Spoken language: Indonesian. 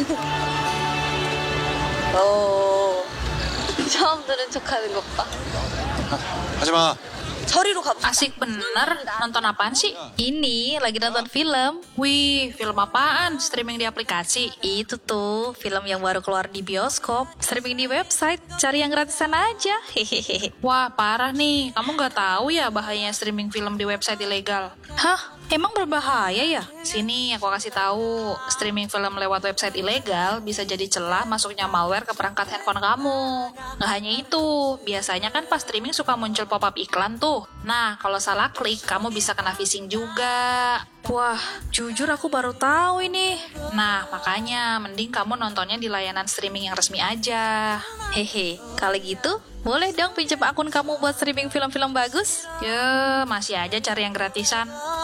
처음 들은 척하는 것 봐. 하지 마. 저리로 가보자. Asik bener, nonton apaan sih? Ini lagi nonton film. Wih, film apaan? Streaming di aplikasi? Itu tuh, film yang baru keluar di bioskop. Streaming di website, cari yang gratisan aja. Hehehe. Wah, parah nih. Kamu nggak tahu ya bahayanya streaming film di website ilegal? Hah? Emang berbahaya ya? Sini aku kasih tahu. Streaming film lewat website ilegal bisa jadi celah masuknya malware ke perangkat handphone kamu. Nggak hanya itu, biasanya kan pas streaming suka muncul pop-up iklan tuh. Nah, kalau salah klik, kamu bisa kena phishing juga. Wah, jujur aku baru tahu ini. Nah, makanya mending kamu nontonnya di layanan streaming yang resmi aja. Hehe, kalau gitu boleh dong pinjam akun kamu buat streaming film-film bagus? Ya, masih aja cari yang gratisan.